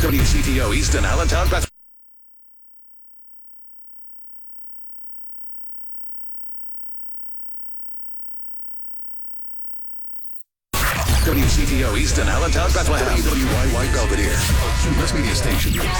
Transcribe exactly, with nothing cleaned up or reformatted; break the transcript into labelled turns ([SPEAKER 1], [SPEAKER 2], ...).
[SPEAKER 1] W C T O Easton, Allentown, Bethlehem. W C T O Easton, Allentown, Bethlehem. W Y Y Belvedere, Mass Media Station.